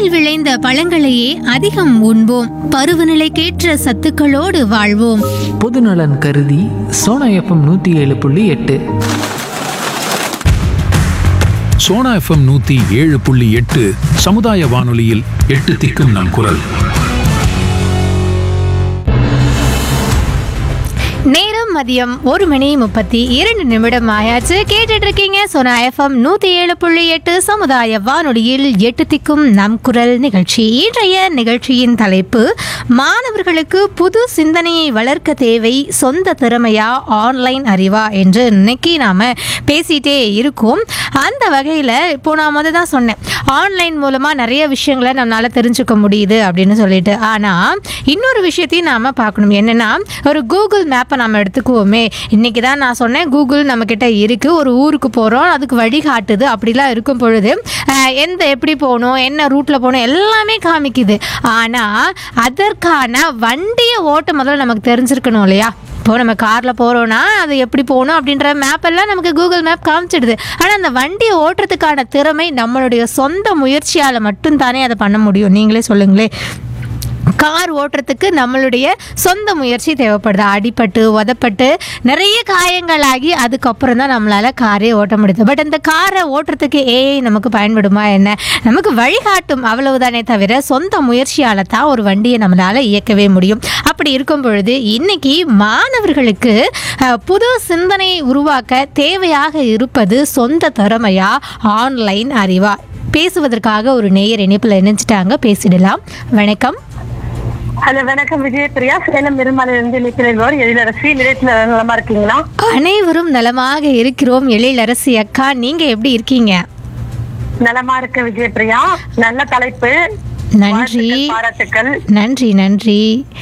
மண்ணில் விளைந்த பழங்களையே அதிகம் உண்போம். பருவநிலைக்கேற்ற சத்துக்களோடு வாழ்வோம். பொதுநலன் கருதி சோனா எஃப்எம் 107.8. சோனா எஃப்எம் 107.8 சமுதாய வானொலியில் 8 திக்கும் நம் குரல். நேரம் மதியம் 1:32 ஆயாச்சு. கேட்டுட்டு இருக்கீங்க சோனா எஃப்எம் 107.8 சமுதாய வானொலியில் 8 திக்கும் நம் குரல் நிகழ்ச்சி. இன்றைய நிகழ்ச்சியின் தலைப்பு, மாணவர்களுக்கு புது சிந்தனையை வளர்க்க தேவை சொந்த திறமையா ஆன்லைன் அறிவா என்று இன்னைக்கு நாம பேசிட்டே இருக்கோம். அந்த வகையில் இப்போ நான் தான் சொன்னேன், ஆன்லைன் மூலமா நிறைய விஷயங்களை நம்மளால தெரிஞ்சுக்க முடியுது அப்படின்னு சொல்லிட்டு. ஆனால் இன்னொரு விஷயத்தையும் நாம பார்க்கணும். என்னன்னா, ஒரு கூகுள் மேப்பை நம்ம எடுத்துக்குவோமே. இன்னைக்கு தான் நான் சொன்னேன், கூகுள் நம்ம கிட்ட இருக்கு. ஒரு ஊருக்கு போறோம், அதுக்கு வழிகாட்டுது. அப்படிலாம் இருக்கும் பொழுது எப்படி போகணும், என்ன ரூட்ல போகணும் எல்லாமே காமிக்குது. ஆனா அதற்கான வண்டியை ஓட்ட முதல்ல நமக்கு தெரிஞ்சிருக்கணும் இல்லையா? இப்போ நம்ம காரில் போகிறோன்னா அது எப்படி போகணும் அப்படின்ற மேப்பெல்லாம் நமக்கு கூகுள் மேப் காமிச்சிடுது. ஆனால் அந்த வண்டியை ஓட்டுறதுக்கான திறமை நம்மளுடைய சொந்த முயற்சியால் மட்டும்தானே அதை பண்ண முடியும். நீங்களே சொல்லுங்களே. கார் ஓட்டுறதுக்கு நம்மளுடைய சொந்த முயற்சி தேவைப்படுது. அடிபட்டு உதப்பட்டு நிறைய காயங்களாகி அதுக்கப்புறம் தான் நம்மளால் காரே ஓட்ட முடியுது. பட் அந்த காரை ஓட்டுறதுக்கு நமக்கு பயன்படுமா என்ன? நமக்கு வழிகாட்டும், அவ்வளவுதானே தவிர சொந்த முயற்சியால் தான் ஒரு வண்டியை நம்மளால் இயக்கவே முடியும். அப்படி இருக்கும் பொழுது இன்னைக்கு மாணவர்களுக்கு புது சிந்தனையை உருவாக்க தேவையாக இருப்பது சொந்த திறமையா ஆன்லைன் அறிவா? பேசுவதற்காக ஒரு நேயர் இணைப்பில் இணைஞ்சிட்டாங்க. பேசிடலாம். வணக்கம். ஹலோ, வணக்கம். விஜயபிரியா, சேலம் இருமலையிலிருந்து நிற்கிறேன். எழிலரசி, நிலையத்தில் நலமா இருக்கீங்களா? அனைவரும் நலமாக இருக்கிறோம். எழிலரசி அக்கா, நீங்க எப்படி இருக்கீங்க? நலமா இருக்க விஜயபிரியா. நல்ல தலைப்பு. நன்றி, பாராட்டுக்கள். நன்றி நன்றி.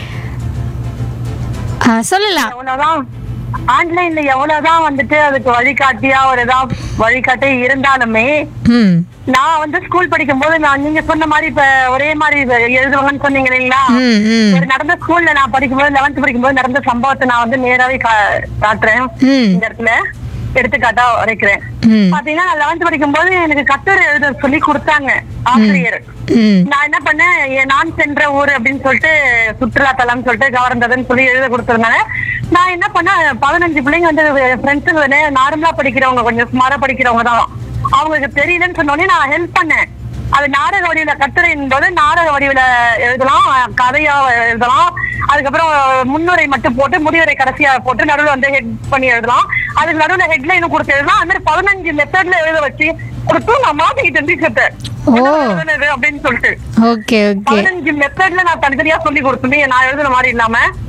சொல்லலாம். எவ்வளவுதான் ஆன்லைன்ல எவ்வளவுதான் வந்துட்டு அதுக்கு வழிகாட்டியா ஒரு வழிகாட்டி இருந்தாலுமே, நான் ஸ்கூல் படிக்கும் போது நீங்க சொன்ன மாதிரி இப்ப ஒரே மாதிரி எழுதுவாங்கன்னு சொன்னீங்க இல்லைங்களா? ஒரு நடந்த ஸ்கூல்ல நான் படிக்கும்போது 11th படிக்கும்போது நடந்த சம்பவத்தை நான் நேராவே காட்டுறேன். இந்த இடத்துல எடுத்துக்காட்டா உரைக்கிறேன். பாத்தீங்கன்னா 11th படிக்கும்போது எனக்கு கட்டுரை எழுத சொல்லி கொடுத்தாங்க ஆசிரியர். நான் என்ன பண்ணேன், நான் சென்ற ஊர் அப்படின்னு சொல்லிட்டு சுற்றுலா தலம் சொல்லிட்டு கவர்ந்ததுன்னு சொல்லி எழுத கொடுத்திருந்தாங்க. நான் என்ன பண்ணேன், 15 பிள்ளைங்க ஃப்ரெண்ட்ஸுங்க நார்மலா படிக்கிறவங்க, கொஞ்சம் சுமாரா படிக்கிறவங்க தான். அவங்களுக்கு தெரியலன்னு சொன்னோடனே நான் ஹெல்ப் பண்ணேன். அது நாடக வடிவில கட்டுரை என்பது நாடக வடிவில எழுதலாம், கதையா எழுதலாம். அதுக்கப்புறம் முன்னுரை மட்டும் போட்டு முடிவுரை கடைசியா போட்டு நடுவில் ஹெட் பண்ணி எழுதலாம். அதுக்கு நடுவில் ஹெட்லைனும் கொடுத்து எழுதலாம். அது மாதிரி 15 மெத்தட்ல எழுத வச்சு கொடுத்து நான் மாத்திக்கிட்டேன் அப்படின்னு சொல்லிட்டு 15 மெத்தட்ல நான் தனித்தனியா சொல்லி கொடுத்துட்டு நான் எழுதுன மாதிரி இல்லாம